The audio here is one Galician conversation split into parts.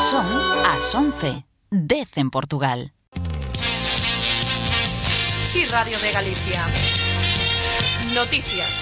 Son as 11:10 en Portugal. Sí, Radio de Galicia. Noticias.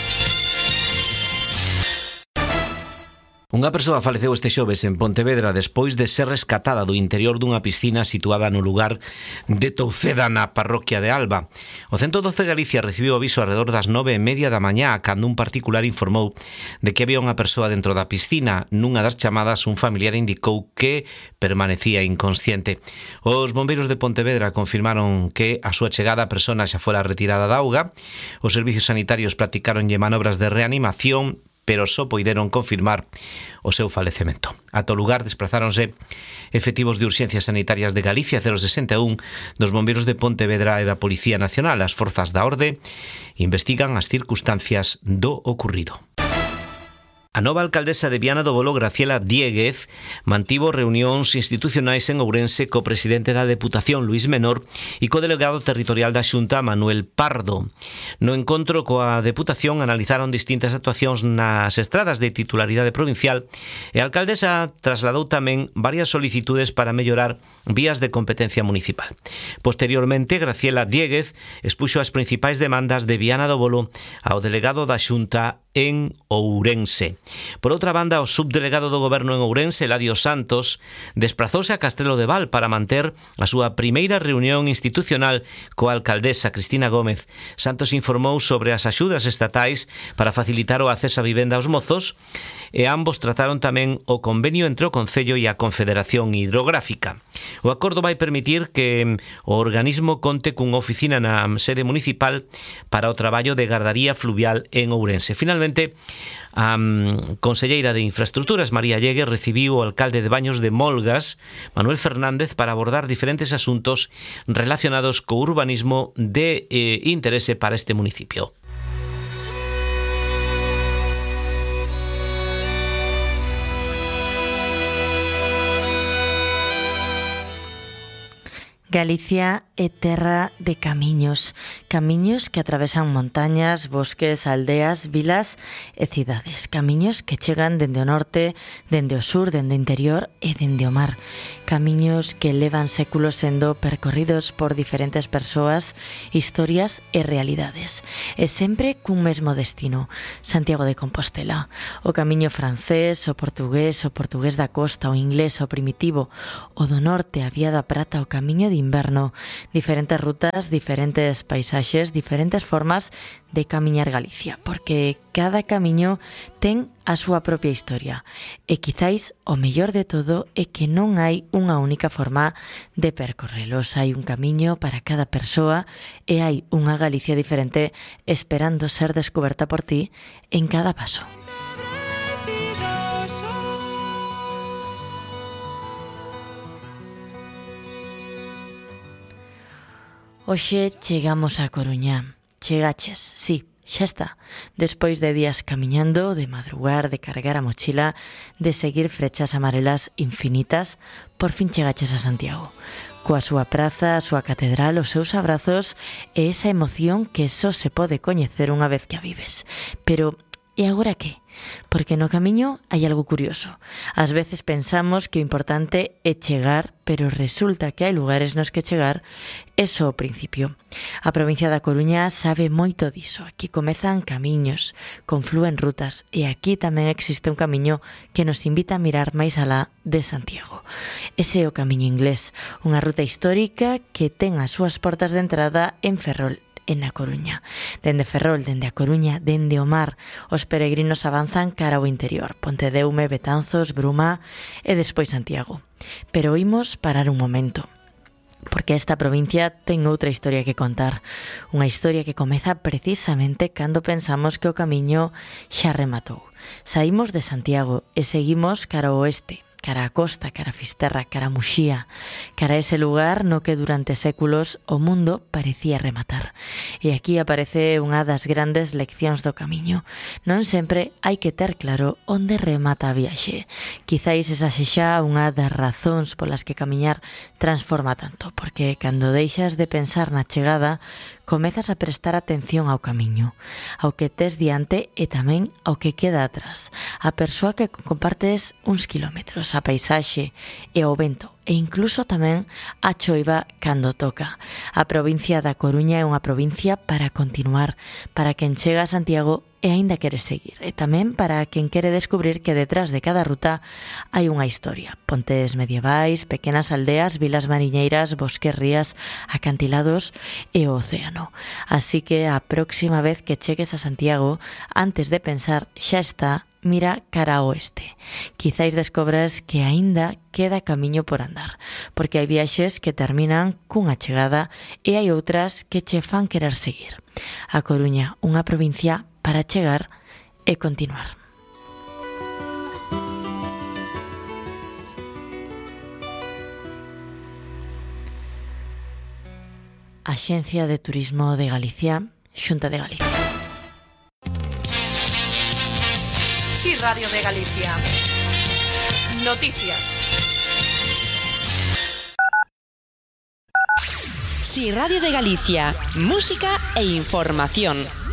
Unha persoa faleceu este xoves en Pontevedra despois de ser rescatada do interior dunha piscina situada no lugar de Touceda, na parroquia de Alba. O 112 Galicia recibiu aviso alrededor das 9:30 da mañá cando un particular informou de que había unha persoa dentro da piscina. Nunha das chamadas, un familiar indicou que permanecía inconsciente. Os bombeiros de Pontevedra confirmaron que a súa chegada a persona xa fora retirada da auga. Os servicios sanitarios practicaronlle manobras de reanimación, pero só poideron confirmar o seu falecemento. Ata o lugar desprazáronse efectivos de urxencias sanitarias de Galicia 061, dos bombeiros de Pontevedra e da Policía Nacional. As forzas da orde investigan as circunstancias do ocurrido. A nova alcaldesa de Viana do Bolo, Graciela Diéguez, mantivo reunións institucionais en Ourense co presidente da Deputación, Luís Menor, e co delegado territorial da Xunta, Manuel Pardo. No encontro coa Deputación analizaron distintas actuacións nas estradas de titularidade provincial e a alcaldesa trasladou tamén varias solicitudes para mellorar vías de competencia municipal. Posteriormente, Graciela Diéguez expuxo as principais demandas de Viana do Bolo ao delegado da Xunta en Ourense. Por outra banda, o subdelegado do Goberno en Ourense, Eladio Santos, desprazouse a Castrelo de Val para manter a súa primeira reunión institucional coa alcaldesa Cristina Gómez. Santos informou sobre as axudas estatais para facilitar o acceso a vivenda aos mozos e ambos trataron tamén o convenio entre o Concello e a Confederación Hidrográfica. O acordo vai permitir que o organismo conte cunha oficina na sede municipal para o traballo de gardaría fluvial en Ourense. Finalmente, a conselleira de Infraestructuras, María Llegue, recibiu o alcalde de Baños de Molgas, Manuel Fernández, para abordar diferentes asuntos relacionados co urbanismo de interese para este municipio. Galicia é terra de camiños que atravesan montañas, bosques, aldeas, vilas e cidades. Camiños que chegan dende o norte, dende o sur, dende o interior e dende o mar. Camiños que levan séculos sendo percorridos por diferentes persoas, historias e realidades. E sempre cun mesmo destino, Santiago de Compostela. O camiño francés, o portugués da costa, o inglés, o primitivo, o do norte, a Vía da Prata, o camiño de inverno, diferentes rutas, diferentes paisaxes, diferentes formas de camiñar Galicia, porque cada camiño ten a súa propia historia. E quizáis o mellor de todo é que non hai unha única forma de percorrelos. Hai un camiño para cada persoa e hai unha Galicia diferente esperando ser descoberta por ti en cada paso. Hoxe chegamos a Coruña. Chegaches, sí, xa está. Despois de días camiñando, de madrugar, de cargar a mochila, de seguir frechas amarelas infinitas, por fin chegaches a Santiago. Coa súa praza, a súa catedral, os seus abrazos e esa emoción que só se pode coñecer unha vez que a vives. Pero, e agora que? Porque no camiño hai algo curioso. Ás veces pensamos que o importante é chegar, pero resulta que hai lugares nos que chegar é só o principio. A provincia da Coruña sabe moito diso. Aquí comezan camiños, conflúen rutas e aquí tamén existe un camiño que nos invita a mirar máis alá de Santiago. Ese é o camiño inglés, unha ruta histórica que ten as súas portas de entrada en Ferrol, en A Coruña. Dende Ferrol, dende A Coruña, dende o mar, os peregrinos avanzan cara ao interior, Pontedeume, Betanzos, Bruma e despois Santiago. Pero imos parar un momento, porque esta provincia ten outra historia que contar, unha historia que comeza precisamente cando pensamos que o camiño xa rematou. Saímos de Santiago e seguimos cara ao oeste, cara a costa, cara a Fisterra, cara a Muxía, cara a ese lugar no que durante séculos o mundo parecía rematar. E aquí aparece unha das grandes leccións do camiño. Non sempre hai que ter claro onde remata a viaxe. Quizáis esa sexa unha das razóns polas que camiñar transforma tanto, porque cando deixas de pensar na chegada, comezas a prestar atención ao camiño, ao que tes diante e tamén ao que queda atrás, a persoa que compartes uns kilómetros, a paisaxe e o vento, e incluso tamén a choiva cando toca. A provincia da Coruña é unha provincia para continuar, para quen chega a Santiago e aínda quere seguir, e tamén para quen quere descubrir que detrás de cada ruta hai unha historia. Pontes medievais, pequenas aldeas, vilas mariñeiras, bosques, rías, acantilados e o océano. Así que a próxima vez que chegues a Santiago, antes de pensar xa está, mira cara ao oeste. Quizáis descobras que aínda queda camiño por andar, porque hai viaxes que terminan cunha chegada e hai outras que che fan querer seguir. A Coruña, unha provincia para chegar e continuar. Axencia de Turismo de Galicia, Xunta de Galicia. Sí, Radio de Galicia. Noticias. Sí, Radio de Galicia. Música e información.